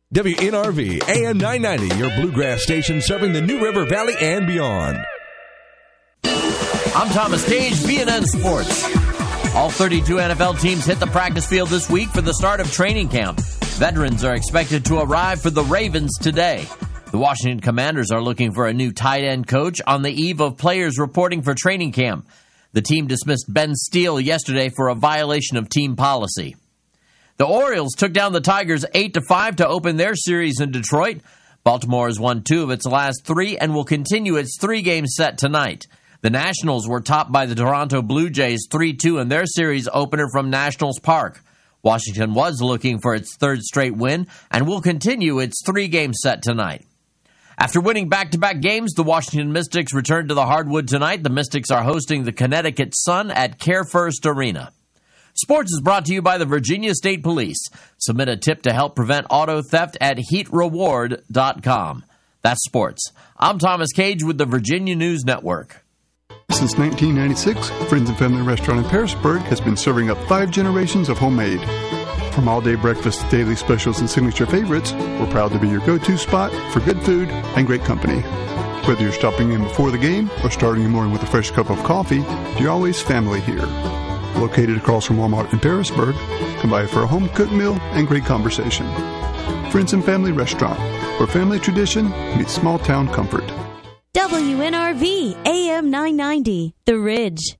WNRV AM 990, your bluegrass station serving the New River Valley and beyond. I'm Thomas Cage, BNN Sports. All 32 NFL teams hit the practice field this week for the start of training camp. Veterans are expected to arrive for the Ravens today. The Washington Commanders are looking for a new tight end coach on the eve of players reporting for training camp. The team dismissed Ben Steele yesterday for a violation of team policy. The Orioles took down the Tigers 8-5 to open their series in Detroit. Baltimore has won 2 of its last 3 and will continue its 3-game set tonight. The Nationals were topped by the Toronto Blue Jays 3-2 in their series opener from Nationals Park. Washington was looking for its 3rd straight win and will continue its 3-game set tonight. After winning back-to-back games, the Washington Mystics return to the hardwood tonight. The Mystics are hosting the Connecticut Sun at Care First Arena. Sports is brought to you by the Virginia State Police. Submit a tip to help prevent auto theft at heatreward.com. That's sports. I'm Thomas Cage with the Virginia News Network. Since 1996, Friends and Family Restaurant in Parisburg has been serving up 5 generations of homemade. From all-day breakfast to daily specials and signature favorites, we're proud to be your go-to spot for good food and great company. Whether you're stopping in before the game or starting your morning with a fresh cup of coffee, you're always family here. Located across from Walmart in Parisburg, come by for a home-cooked meal and great conversation. Friends and Family Restaurant, where family tradition meets small-town comfort. WNRV AM 990, The Ridge.